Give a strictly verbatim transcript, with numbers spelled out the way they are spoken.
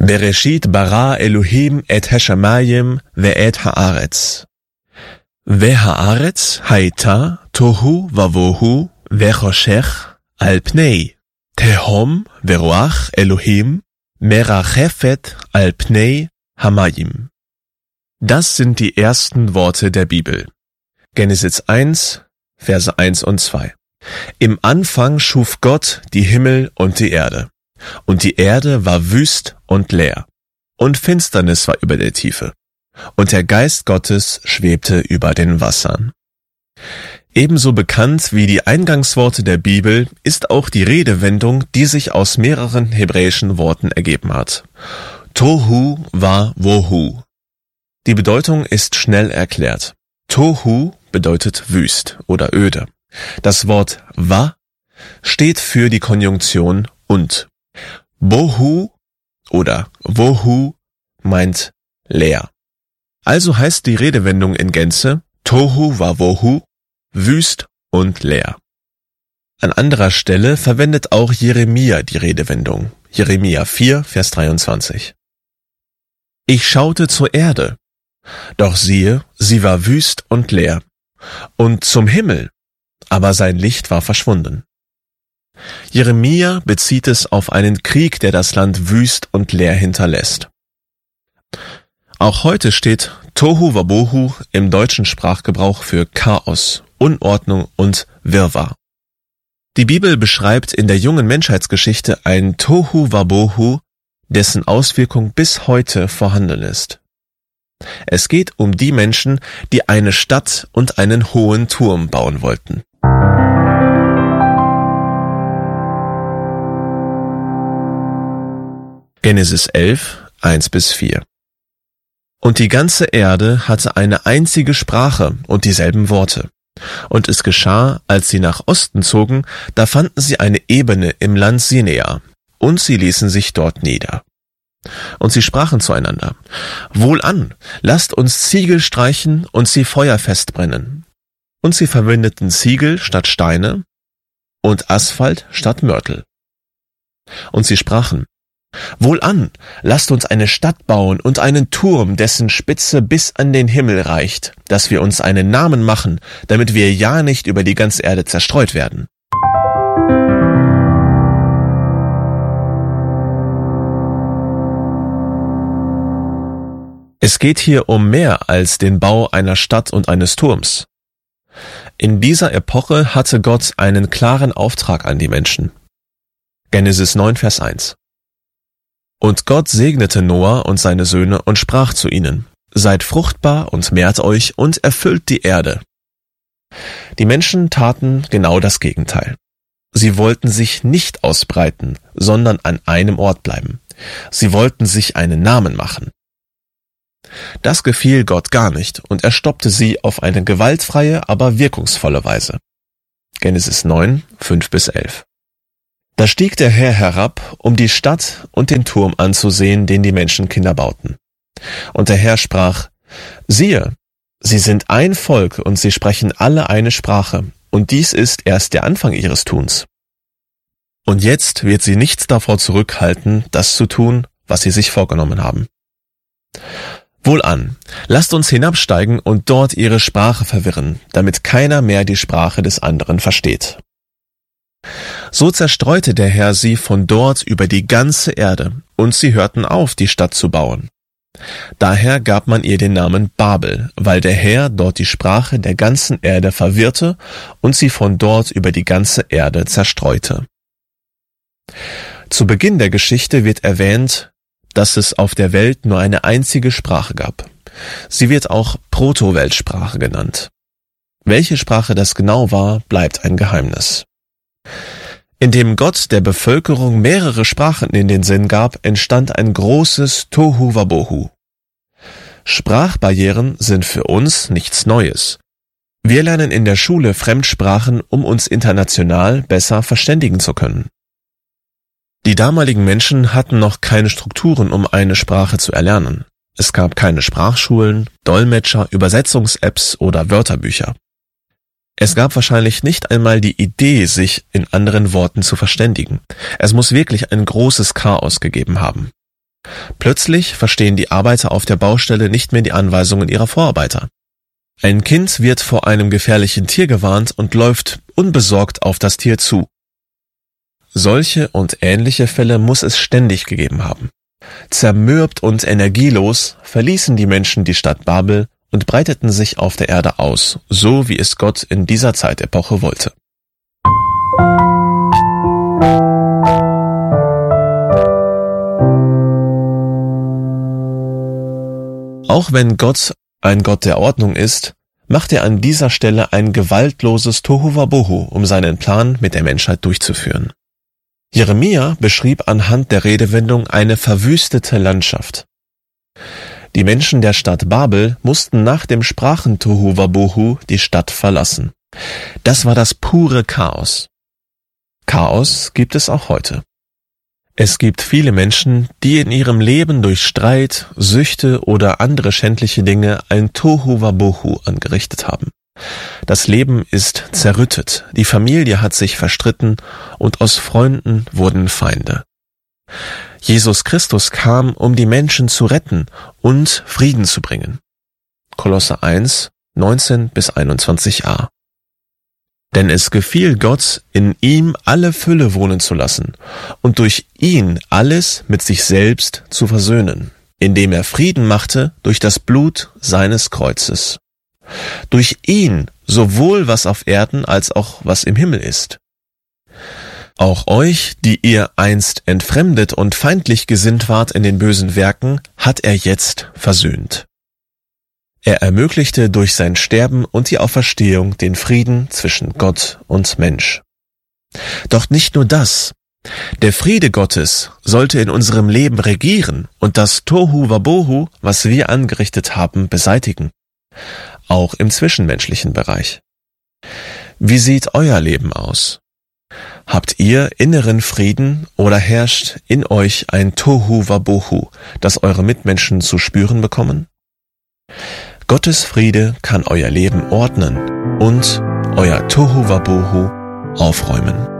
Bereshit bara Elohim et hashamayim ve'et haaretz. Ve'haaretz haita tohu vavohu ve'choshech al pnei. Tehom ve'ruach Elohim merachefet al pnei hamayim. Das sind die ersten Worte der Bibel. Genesis eins, Verse eins und zwei. Im Anfang schuf Gott die Himmel und die Erde. Und die Erde war wüst und leer. Und Finsternis war über der Tiefe. Und der Geist Gottes schwebte über den Wassern. Ebenso bekannt wie die Eingangsworte der Bibel ist auch die Redewendung, die sich aus mehreren hebräischen Worten ergeben hat. Tohu va vohu. Die Bedeutung ist schnell erklärt. Tohu bedeutet wüst oder öde. Das Wort va steht für die Konjunktion und. Bohu oder wohu meint leer. Also heißt die Redewendung in Gänze Tohu va vohu, wüst und leer. An anderer Stelle verwendet auch Jeremia die Redewendung. Jeremia vier, Vers dreiundzwanzig. Ich schaute zur Erde, doch siehe, sie war wüst und leer, und zum Himmel, aber sein Licht war verschwunden. Jeremia bezieht es auf einen Krieg, der das Land wüst und leer hinterlässt. Auch heute steht Tohu Wabohu im deutschen Sprachgebrauch für Chaos, Unordnung und Wirrwarr. Die Bibel beschreibt in der jungen Menschheitsgeschichte ein Tohu Wabohu, dessen Auswirkung bis heute vorhanden ist. Es geht um die Menschen, die eine Stadt und einen hohen Turm bauen wollten. Genesis elf, eins bis vier. Und die ganze Erde hatte eine einzige Sprache und dieselben Worte. Und es geschah, als sie nach Osten zogen, da fanden sie eine Ebene im Land Sinea, und sie ließen sich dort nieder. Und sie sprachen zueinander: Wohlan, lasst uns Ziegel streichen und sie feuerfest brennen. Und sie verwendeten Ziegel statt Steine und Asphalt statt Mörtel. Und sie sprachen: Wohlan, lasst uns eine Stadt bauen und einen Turm, dessen Spitze bis an den Himmel reicht, dass wir uns einen Namen machen, damit wir ja nicht über die ganze Erde zerstreut werden. Es geht hier um mehr als den Bau einer Stadt und eines Turms. In dieser Epoche hatte Gott einen klaren Auftrag an die Menschen. Genesis neun, Vers eins. Und Gott segnete Noah und seine Söhne und sprach zu ihnen: Seid fruchtbar und mehrt euch und erfüllt die Erde. Die Menschen taten genau das Gegenteil. Sie wollten sich nicht ausbreiten, sondern an einem Ort bleiben. Sie wollten sich einen Namen machen. Das gefiel Gott gar nicht, und er stoppte sie auf eine gewaltfreie, aber wirkungsvolle Weise. Genesis neun, fünf bis elf. Da stieg der Herr herab, um die Stadt und den Turm anzusehen, den die Menschenkinder bauten. Und der Herr sprach: Siehe, sie sind ein Volk und sie sprechen alle eine Sprache, und dies ist erst der Anfang ihres Tuns. Und jetzt wird sie nichts davor zurückhalten, das zu tun, was sie sich vorgenommen haben. Wohlan, lasst uns hinabsteigen und dort ihre Sprache verwirren, damit keiner mehr die Sprache des anderen versteht. So zerstreute der Herr sie von dort über die ganze Erde, und sie hörten auf, die Stadt zu bauen. Daher gab man ihr den Namen Babel, weil der Herr dort die Sprache der ganzen Erde verwirrte und sie von dort über die ganze Erde zerstreute. Zu Beginn der Geschichte wird erwähnt, dass es auf der Welt nur eine einzige Sprache gab. Sie wird auch Proto-Weltsprache genannt. Welche Sprache das genau war, bleibt ein Geheimnis. Indem Gott der Bevölkerung mehrere Sprachen in den Sinn gab, entstand ein großes Tohu Wabohu. Sprachbarrieren sind für uns nichts Neues. Wir lernen in der Schule Fremdsprachen, um uns international besser verständigen zu können. Die damaligen Menschen hatten noch keine Strukturen, um eine Sprache zu erlernen. Es gab keine Sprachschulen, Dolmetscher, Übersetzungs-Apps oder Wörterbücher. Es gab wahrscheinlich nicht einmal die Idee, sich in anderen Worten zu verständigen. Es muss wirklich ein großes Chaos gegeben haben. Plötzlich verstehen die Arbeiter auf der Baustelle nicht mehr die Anweisungen ihrer Vorarbeiter. Ein Kind wird vor einem gefährlichen Tier gewarnt und läuft unbesorgt auf das Tier zu. Solche und ähnliche Fälle muss es ständig gegeben haben. Zermürbt und energielos verließen die Menschen die Stadt Babel und breiteten sich auf der Erde aus, so wie es Gott in dieser Zeitepoche wollte. Auch wenn Gott ein Gott der Ordnung ist, macht er an dieser Stelle ein gewaltloses Tohuwabohu, um seinen Plan mit der Menschheit durchzuführen. Jeremia beschrieb anhand der Redewendung eine verwüstete Landschaft. Die Menschen der Stadt Babel mussten nach dem Sprachen-Tohuwabohu die Stadt verlassen. Das war das pure Chaos. Chaos gibt es auch heute. Es gibt viele Menschen, die in ihrem Leben durch Streit, Süchte oder andere schändliche Dinge ein Tohuwabohu angerichtet haben. Das Leben ist zerrüttet, die Familie hat sich verstritten und aus Freunden wurden Feinde. Jesus Christus kam, um die Menschen zu retten und Frieden zu bringen. Kolosser eins, neunzehn bis einundzwanzig a. Denn es gefiel Gott, in ihm alle Fülle wohnen zu lassen und durch ihn alles mit sich selbst zu versöhnen, indem er Frieden machte durch das Blut seines Kreuzes. Durch ihn sowohl was auf Erden als auch was im Himmel ist. Auch euch, die ihr einst entfremdet und feindlich gesinnt wart in den bösen Werken, hat er jetzt versöhnt. Er ermöglichte durch sein Sterben und die Auferstehung den Frieden zwischen Gott und Mensch. Doch nicht nur das. Der Friede Gottes sollte in unserem Leben regieren und das Tohuwabohu, was wir angerichtet haben, beseitigen. Auch im zwischenmenschlichen Bereich. Wie sieht euer Leben aus? Habt ihr inneren Frieden oder herrscht in euch ein Tohuwabohu, das eure Mitmenschen zu spüren bekommen? Gottes Friede kann euer Leben ordnen und euer Tohuwabohu aufräumen.